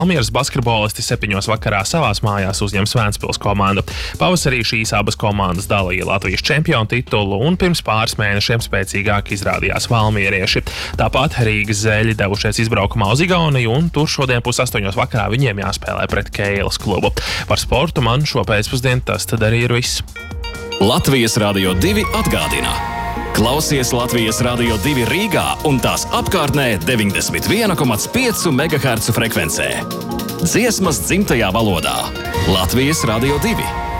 Valmieras basketbolisti 7 vakarā savās mājās uzņems Vēncpils komandu. Pavasarī šīs abas komandas dalīja Latvijas čempionu titulu un pirms pāris mēnešiem spēcīgāk izrādījās valmierieši. Tāpat Rīgas zeļi devušies izbraukumā uz Igauniju un tur šodien 7:30 vakarā viņiem jāspēlē pret Keilas klubu. Par sportu man šo pēcpusdienu tas tad arī ir viss. Latvijas Radio 2 atgādina. Klausies Latvijas Radio 2 Rīgā un tās apkārtnē 91,5 MHz frekvencē. Dziesmas dzimtajā valodā. Latvijas Radio 2.